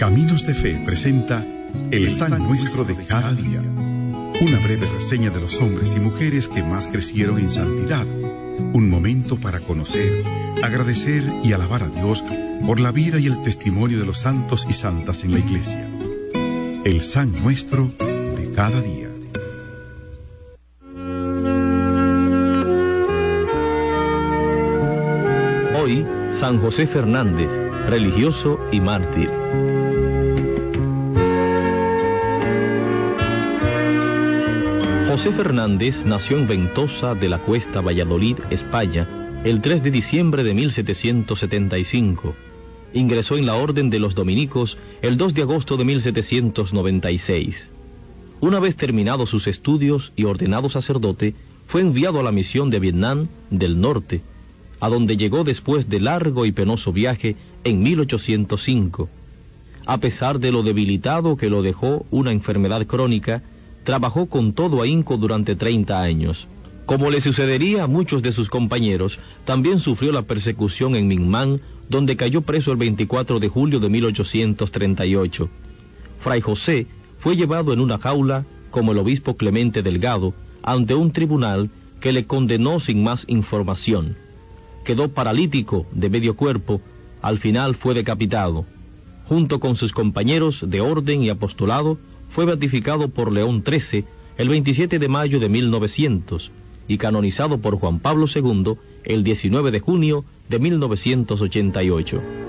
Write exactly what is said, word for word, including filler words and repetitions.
Caminos de Fe presenta El San Nuestro de cada día. Una breve reseña de los hombres y mujeres que más crecieron en santidad. Un momento para conocer, agradecer y alabar a Dios por la vida y el testimonio de los santos y santas en la Iglesia. El San Nuestro de cada día. Hoy, San José Fernández, religioso y mártir. José Fernández nació en Ventosa de la Cuesta, Valladolid, España, el tres de diciembre de mil setecientos setenta y cinco. Ingresó en la Orden de los Dominicos el dos de agosto de mil setecientos noventa y seis. Una vez terminados sus estudios y ordenado sacerdote, fue enviado a la misión de Vietnam del Norte, a donde llegó después de largo y penoso viaje en mil ochocientos cinco. A pesar de lo debilitado que lo dejó una enfermedad crónica, trabajó con todo ahínco durante treinta años. Como le sucedería a muchos de sus compañeros, también sufrió la persecución en Minmán, donde cayó preso el veinticuatro de julio de mil ochocientos treinta y ocho. Fray José fue llevado en una jaula, como el obispo Clemente Delgado, ante un tribunal que le condenó sin más información. Quedó paralítico de medio cuerpo, al final fue decapitado. Junto con sus compañeros de orden y apostolado, fue beatificado por León trece el veintisiete de mayo de mil novecientos y canonizado por Juan Pablo segundo el diecinueve de junio de mil novecientos ochenta y ocho.